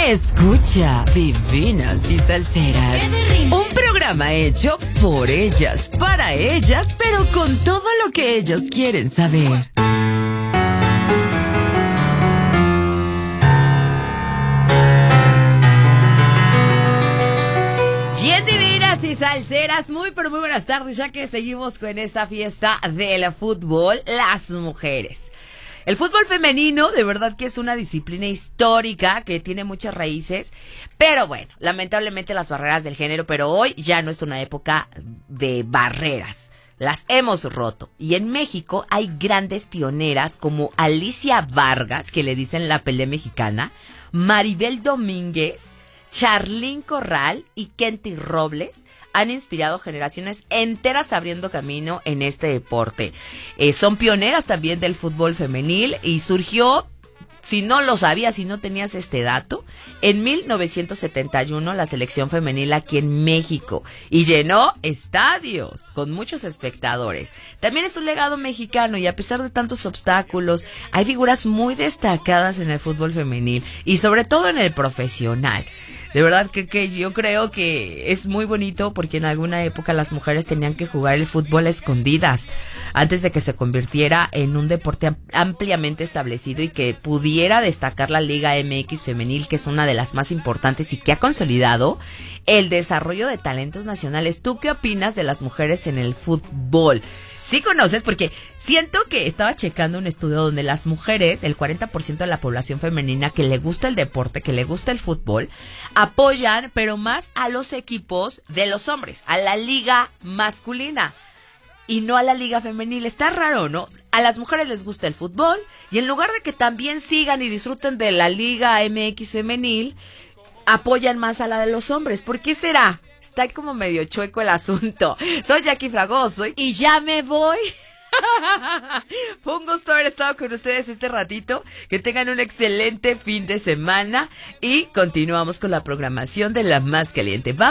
Escucha Divinas y Salseras, un programa hecho por ellas, para ellas, pero con todo lo que ellos quieren saber. Bien, divinas y salseras, muy pero muy buenas tardes, ya que seguimos con esta fiesta del fútbol, las mujeres. El fútbol femenino, de verdad que es una disciplina histórica que tiene muchas raíces, pero bueno, lamentablemente las barreras del género, pero hoy ya no es una época de barreras, las hemos roto. Y en México hay grandes pioneras como Alicia Vargas, que le dicen la Pelé mexicana, Maribel Domínguez, Charlín Corral y Kenty Robles han inspirado generaciones enteras abriendo camino en este deporte. Son pioneras también del fútbol femenil y surgió, si no lo sabías, si no tenías este dato, en 1971 la selección femenil aquí en México y llenó estadios con muchos espectadores. También es un legado mexicano y a pesar de tantos obstáculos, hay figuras muy destacadas en el fútbol femenil y sobre todo en el profesional. De verdad que yo creo que es muy bonito porque en alguna época las mujeres tenían que jugar el fútbol a escondidas antes de que se convirtiera en un deporte ampliamente establecido y que pudiera destacar la Liga MX femenil, que es una de las más importantes y que ha consolidado el desarrollo de talentos nacionales. ¿Tú qué opinas de las mujeres en el fútbol? Sí conoces, porque siento que estaba checando un estudio donde las mujeres, el 40% de la población femenina que le gusta el deporte, que le gusta el fútbol, apoyan, pero más a los equipos de los hombres, a la liga masculina y no a la liga femenil. Está raro, ¿no? A las mujeres les gusta el fútbol y en lugar de que también sigan y disfruten de la Liga MX femenil, apoyan más a la de los hombres. ¿Por qué será? Está como medio chueco el asunto. Soy Jackie Fragoso y ya me voy. Fue un gusto haber estado con ustedes este ratito. Que tengan un excelente fin de semana y continuamos con la programación de La Más Caliente.